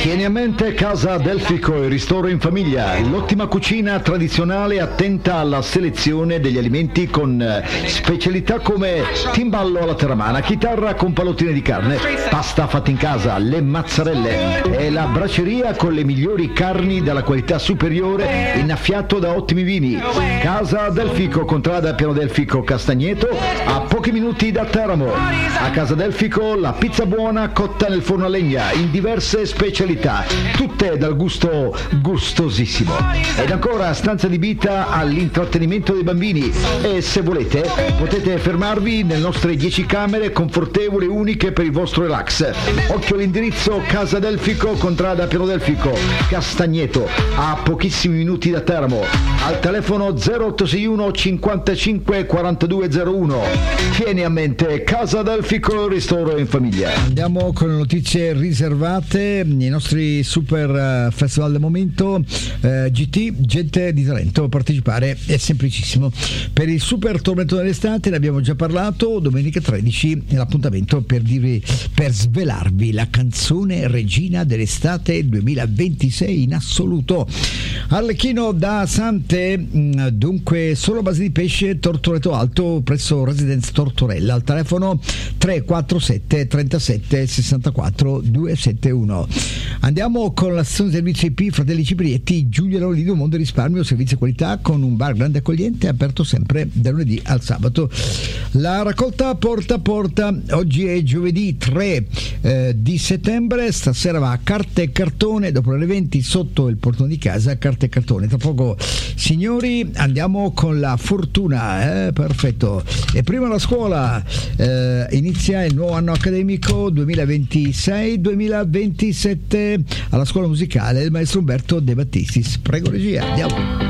Tieni a mente Casa Delfico, il ristoro in famiglia, l'ottima cucina tradizionale attenta alla selezione degli alimenti con specialità come timballo alla terramana, chitarra con pallottine di carne, pasta fatta in casa, le mazzarelle e la braceria con le migliori carni della qualità superiore, innaffiato da ottimi vini. Casa Delfico, contrada Piano Delfico Castagneto, a pochi minuti da Teramo. A Casa Delfico la pizza buona cotta nel forno a legna in diverse specialità, tutte dal gusto gustosissimo. Ed ancora stanza adibita all'intrattenimento dei bambini e se volete potete fermarvi nelle nostre 10 camere confortevoli e uniche per il vostro relax. Occhio all'indirizzo: Casa Delfico, contrada Piano Delfico Castagneto, a pochissimi minuti da Teramo, al telefono 0861 55 4201. Tieni a mente Casa Delfico, ristoro in famiglia. Andiamo con le notizie riservate. I nostri super festival del momento, GT, gente di talento. Partecipare è semplicissimo. Per il super tormento dell'estate ne abbiamo già parlato. Domenica 13 è l'appuntamento per svelarvi la canzone regina dell'estate 2026 in assoluto. Arlecchino da Sante, dunque solo a base di pesce, Tortoreto Alto presso Residenza Tortorella, al telefono 347 37 64 271. Andiamo con la stazione servizio IP Fratelli Ciprietti, Giuliano Lido, Mondo Risparmio, servizio e qualità, con un bar grande accogliente, aperto sempre da lunedì al sabato. La raccolta porta a porta, oggi è giovedì 3 di settembre, stasera va a carta e cartone, dopo le 20 sotto il portone di casa, carta e cartone. Tra poco, signori, andiamo con la fortuna, perfetto. E prima la scuola, inizia il nuovo anno accademico 2026-2027 alla scuola musicale del maestro Umberto De Battistis. Prego regia, andiamo.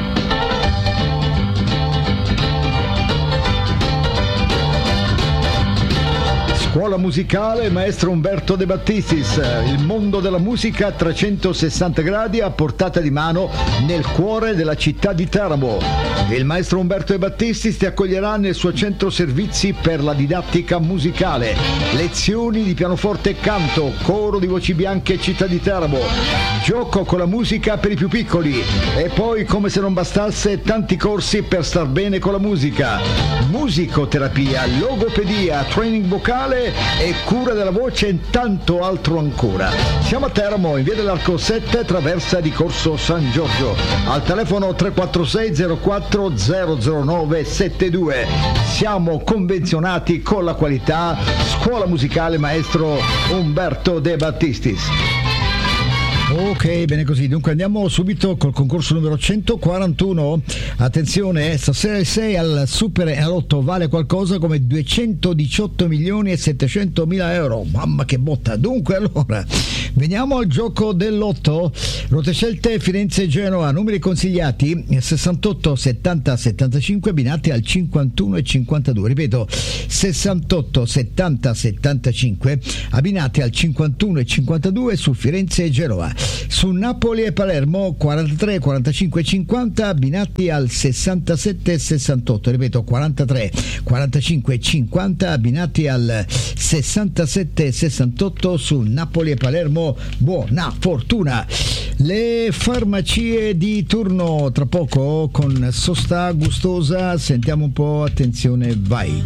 Scuola musicale maestro Umberto De Battistis, il mondo della musica a 360 gradi a portata di mano nel cuore della città di Teramo. Il maestro Umberto De Battistis ti accoglierà nel suo centro servizi per la didattica musicale, lezioni di pianoforte e canto, coro di voci bianche città di Teramo, gioco con la musica per i più piccoli e poi, come se non bastasse, tanti corsi per star bene con la musica, musicoterapia, logopedia, training vocale e cura della voce e tanto altro ancora. Siamo a Teramo, in via dell'Arco 7, traversa di Corso San Giorgio, al telefono 346 04 009 72. Siamo convenzionati con la qualità. Scuola musicale maestro Umberto De Battistis. Ok, bene così. Dunque andiamo subito col concorso numero 141. Attenzione, stasera il 6 al Super Enalotto vale qualcosa come 218 milioni e 700 mila euro. Mamma che botta. Dunque allora, veniamo al gioco dell'otto. Ruote scelte Firenze Genova, numeri consigliati 68 70 75 abbinati al 51 e 52. Ripeto, 68 70 75 abbinati al 51 e 52 su Firenze e Genova. Su Napoli e Palermo 43 45 50 abbinati al 67 68. Ripeto, 43 45 50 abbinati al 67 68 su Napoli e Palermo. Buona fortuna. Le farmacie di turno tra poco con sosta gustosa. Sentiamo un po', attenzione, vai.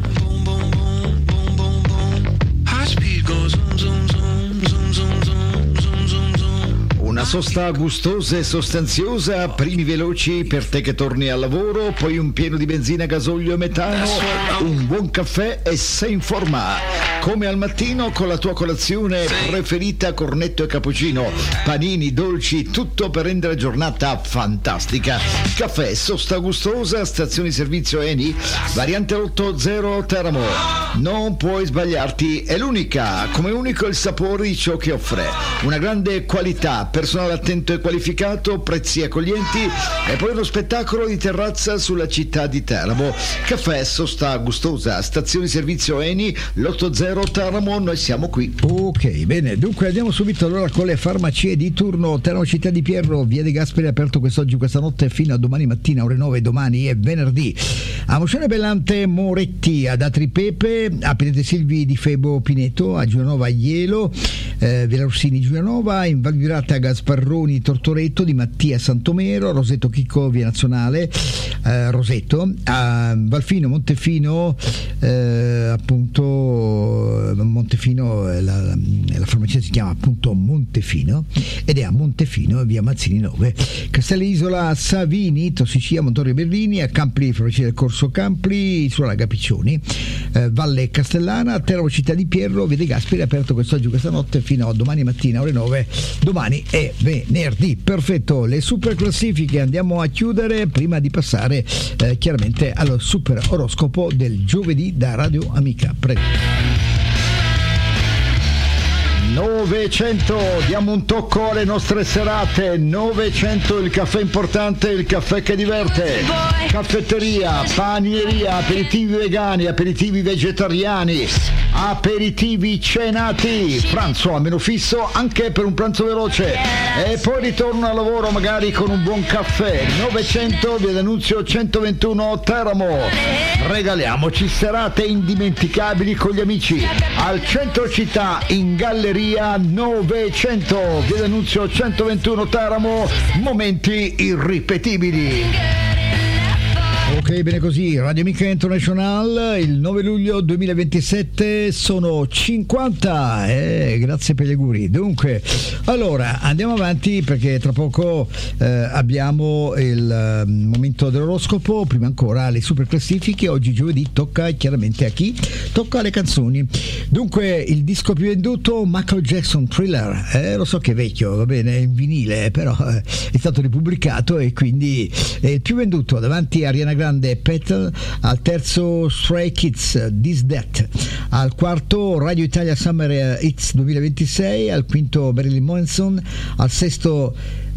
Una sosta gustosa e sostanziosa, primi veloci per te che torni al lavoro, poi un pieno di benzina, gasolio e metano, un buon caffè e sei in forma. Come al mattino con la tua colazione preferita, cornetto e cappuccino, panini, dolci, tutto per rendere la giornata fantastica. Caffè, sosta gustosa, stazione di servizio Eni, variante 80 Teramo. Non puoi sbagliarti, è l'unica, come unico il sapore di ciò che offre. Una grande qualità, personale attento e qualificato, prezzi accoglienti e poi uno spettacolo di terrazza sulla città di Teramo. Caffè, sosta gustosa, stazione di servizio Eni, l'80 Teramo, noi siamo qui. Ok, bene, dunque andiamo subito allora con le farmacie di turno. Teramo Città di Pierro, via De Gasperi, aperto quest'oggi, questa notte fino a domani mattina ore 9, domani è venerdì. A Moscione Bellante Moretti, ad Atri Pepe, a Pinete Silvi di Febo Pineto, a Giovanova Ielo, Villa Rossini Giulianova, in Val Virata Gasparroni Tortoretto di Mattia Santomero, Roseto Chicco Via Nazionale Roseto, a Valfino Montefino, appunto Montefino, la farmacia si chiama appunto Montefino ed è a Montefino via Mazzini 9, Castelli Isola Savini Tossicia Montorio Berlini, a Campli farmacia del Corso Campli sulla Laga Piccioni, Valle Castellana, Teramo Città di Pierro, via De Gasperi, aperto quest'oggi, questa notte fino a domani mattina ore 9. Domani è venerdì. Perfetto, le super classifiche andiamo a chiudere prima di passare chiaramente al super oroscopo del giovedì da Radio Amica. Prego. 900, diamo un tocco alle nostre serate. 900, il caffè importante, il caffè che diverte. Caffetteria, panineria, aperitivi vegani, aperitivi vegetariani, aperitivi cenati, pranzo a meno fisso anche per un pranzo veloce e poi ritorno al lavoro magari con un buon caffè. 900, via D'Annunzio 121 Teramo. Regaliamoci serate indimenticabili con gli amici al centro città, in galleria 900, via D'Annunzio 121 Teramo. Momenti irripetibili. Ok, bene così, Radio Amica International, il 9 luglio 2027 sono 50, grazie per gli auguri. Dunque, allora, andiamo avanti perché tra poco abbiamo il momento dell'oroscopo, prima ancora le super classifiche. Oggi giovedì tocca chiaramente a chi? Tocca alle canzoni. Dunque, il disco più venduto, Michael Jackson Thriller, lo so che è vecchio, va bene, è in vinile, però è stato ripubblicato e quindi è il più venduto, davanti a Ariana Grande Petal, al terzo Stray Kids This That, al quarto Radio Italia Summer Hits 2026, al quinto Marilyn Manson, al sesto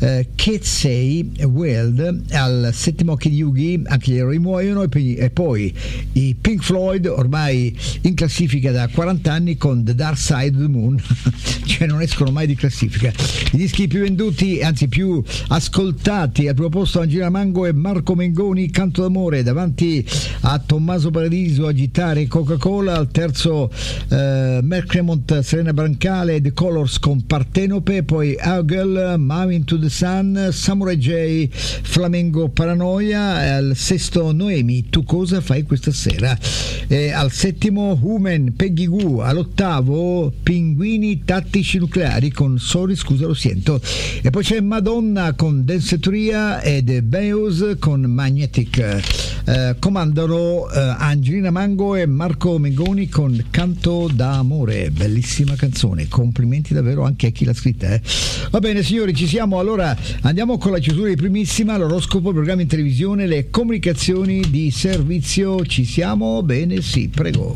Ketsey World, al settimo Kid Yugi, anche gli eroi muoiono, e poi i Pink Floyd ormai in classifica da 40 anni con The Dark Side of the Moon cioè non escono mai di classifica. I dischi più venduti, anzi più ascoltati, al primo posto Angelina Mango e Marco Mengoni, Canto d'amore, davanti a Tommaso Paradiso, Agitare, Coca-Cola, al terzo Mark Cremont, Serena Brancale, The Colors con Partenope, poi Hugel, Mom into the Sun, Samurai J, Flamengo Paranoia, al sesto Noemi, Tu cosa fai questa sera, al settimo Human, Peggy Goo, all'ottavo Pinguini Tattici Nucleari con Sorry scusa lo sento, e poi c'è Madonna con Danceteria e The Beos con Magnetic. Comandano Angelina Mango e Marco Mengoni con Canto d'amore, bellissima canzone, complimenti davvero anche a chi l'ha scritta. Va bene signori, ci siamo, allora andiamo con la chiusura di primissima, l'oroscopo, programma in televisione, le comunicazioni di servizio. Ci siamo? Bene, sì, prego.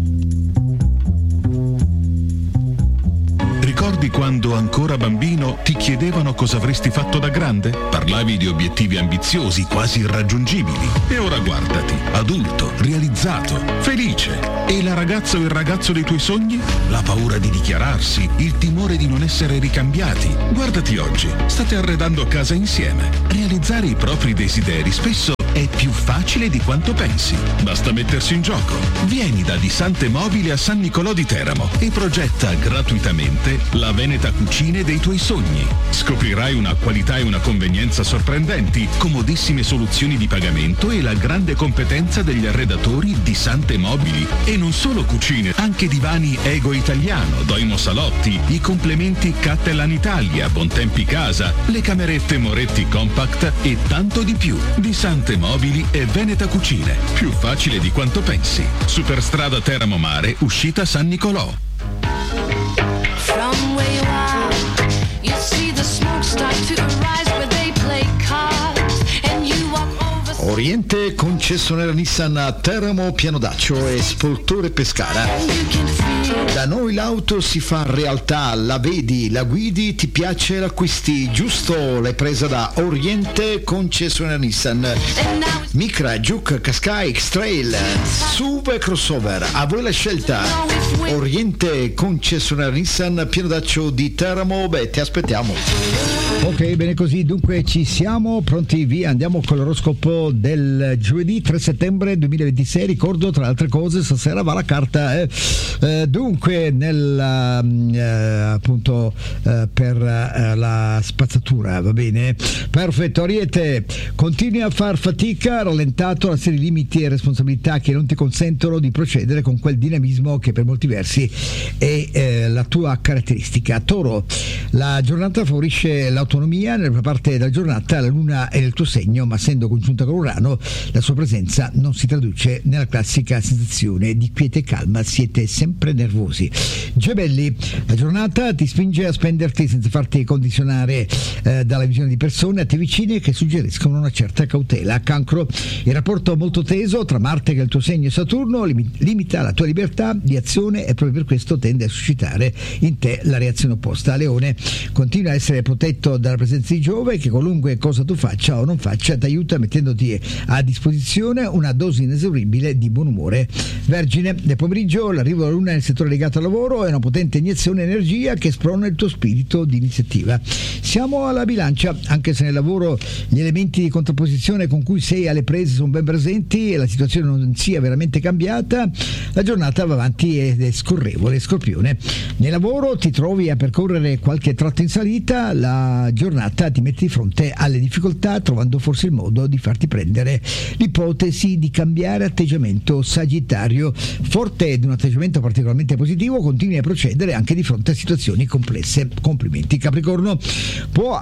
Ricordi quando ancora bambino ti chiedevano cosa avresti fatto da grande? Parlavi di obiettivi ambiziosi, quasi irraggiungibili. E ora guardati, adulto, realizzato, felice. E la ragazza o il ragazzo dei tuoi sogni? La paura di dichiararsi, il timore di non essere ricambiati. Guardati oggi, state arredando casa insieme. Realizzare i propri desideri spesso è più facile di quanto pensi. Basta mettersi in gioco. Vieni da Disante Mobili a San Nicolò di Teramo e progetta gratuitamente la Veneta Cucine dei tuoi sogni. Scoprirai una qualità e una convenienza sorprendenti, comodissime soluzioni di pagamento e la grande competenza degli arredatori Disante Mobili. E non solo cucine, anche divani Ego Italiano, Doimo Salotti, i complementi Cattelan Italia, Bontempi Casa, le camerette Moretti Compact e tanto di più. Disante Mobili e Veneta Cucine. Più facile di quanto pensi. Superstrada Teramo Mare, uscita San Nicolò. From where you are, you see the smoke start to arise where they play cards and you walk over. Oriente, concessionaria Nissan a Teramo, Pianodaccio e Spoltore Pescara. Da noi l'auto si fa realtà, la vedi, la guidi, ti piace, l'acquisti, giusto? L'hai presa da Oriente, concessionaria Nissan. Micra, Juke, Qashqai, X-Trail, SUV e crossover, a voi la scelta. Oriente, concessionaria Nissan, Pianodaccio di Teramo, ti aspettiamo. Ok, bene così, dunque ci siamo pronti, via, andiamo con l'oroscopo del del giovedì 3 settembre 2026. Ricordo, tra altre cose, stasera va la carta dunque appunto per la spazzatura, va bene? Perfetto. Ariete, continui a far fatica, rallentato la serie di limiti e responsabilità che non ti consentono di procedere con quel dinamismo che per molti versi è la tua caratteristica. Toro, la giornata favorisce l'autonomia. Nella prima parte della giornata la luna è nel tuo segno, ma essendo congiunta con Urano la sua presenza non si traduce nella classica sensazione di quiete e calma, siete sempre nervosi. Gemelli, la giornata ti spinge a spenderti senza farti condizionare dalla visione di persone a te vicine che suggeriscono una certa cautela. Cancro, il rapporto molto teso tra Marte, che è il tuo segno, e Saturno limita la tua libertà di azione e proprio per questo tende a suscitare in te la reazione opposta. Leone, continua a essere protetto dalla presenza di Giove, che qualunque cosa tu faccia o non faccia ti aiuta mettendoti a disposizione una dose inesauribile di buon umore. Vergine, nel pomeriggio l'arrivo della luna nel settore legato al lavoro è una potente iniezione di energia che sprona il tuo spirito di iniziativa. Siamo alla Bilancia, anche se nel lavoro gli elementi di contrapposizione con cui sei alle prese sono ben presenti e la situazione non sia veramente cambiata, la giornata va avanti ed è scorrevole. Scorpione, nel lavoro ti trovi a percorrere qualche tratto in salita, la giornata ti mette di fronte alle difficoltà, trovando forse il modo di farti prendere l'ipotesi di cambiare atteggiamento. Sagittario, forte di un atteggiamento particolarmente positivo, continui a procedere anche di fronte a situazioni complesse. Complimenti. Capricorno, puoi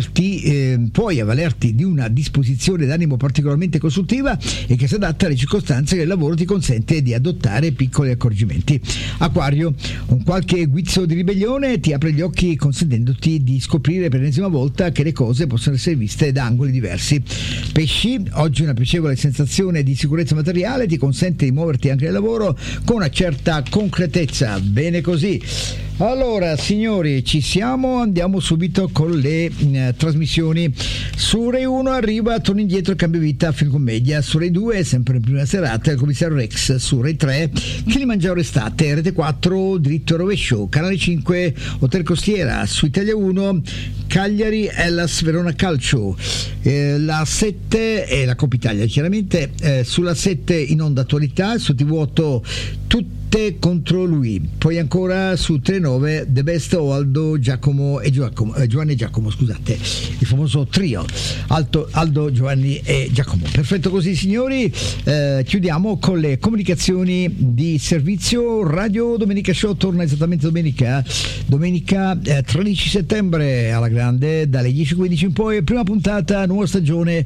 avvalerti di una disposizione d'animo particolarmente costruttiva e che si adatta alle circostanze che il lavoro ti consente di adottare piccoli accorgimenti. Acquario, un qualche guizzo di ribellione ti apre gli occhi consentendoti di scoprire per l'ennesima volta che le cose possono essere viste da angoli diversi. Pesci, oggi una piacevole sensazione di sicurezza materiale ti consente di muoverti anche nel lavoro con una certa concretezza. Bene così. Allora signori, ci siamo, andiamo subito con le trasmissioni. Su Rai 1 arriva Torno indietro, cambio vita, film commedia. Su Rai 2, sempre in prima serata, il commissario Rex. Su Rai 3, Kilimangiaro estate. Rete 4, Dritto e rovescio. Canale 5, Hotel Costiera. Su Italia 1, Cagliari, Hellas, Verona calcio. La 7 è la Coppa Italia chiaramente. Sulla 7 in onda attualità. Su TV8 tutte contro lui. Poi ancora su Telenove The Best o Aldo, Giacomo e Giovanni e Giacomo, scusate, il famoso trio Aldo, Giovanni e Giacomo. Perfetto così signori. Chiudiamo con le comunicazioni di servizio. Radio Domenica Show torna esattamente domenica 13 settembre alla grande dalle 10:15 in poi, prima puntata, nuova stagione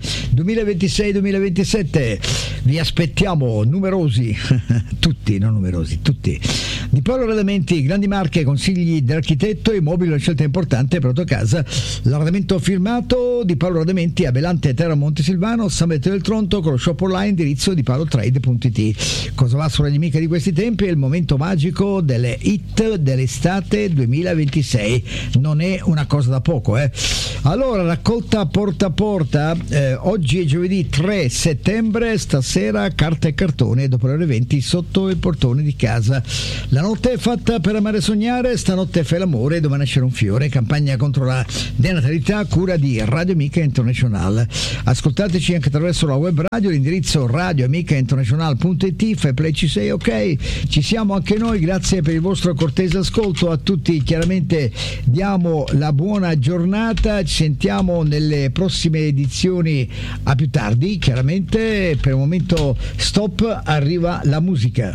2026-2027. Vi aspettiamo numerosi tutti, non numerosi, tutti. Di Paolo Arredamenti, grandi marche, consigli dell'architetto, immobili, una scelta importante per la tua casa. L'arredamento firmato di Paolo Arredamenti a Belante, Terra Montesilvano, San Benedetto del Tronto, con lo shop online, indirizzo di paolotrade.it. Cosa va sulla nemica di questi tempi? È il momento magico delle hit dell'estate 2026. Non è una cosa da poco, Allora, raccolta porta a porta, oggi è giovedì 3 settembre, stasera carta e cartone dopo le ore 20 sotto il portone di casa. La notte è fatta per amare e sognare, stanotte fai l'amore, dove nascere un fiore, campagna contro la denatalità, cura di Radio Amica International. Ascoltateci anche attraverso la web radio, l'indirizzo radioamicainternational.it, fai play, ci sei, ok? Ci siamo anche noi, grazie per il vostro cortese ascolto. A tutti chiaramente diamo la buona giornata, ci sentiamo nelle prossime edizioni a più tardi, chiaramente per il momento stop, arriva la musica.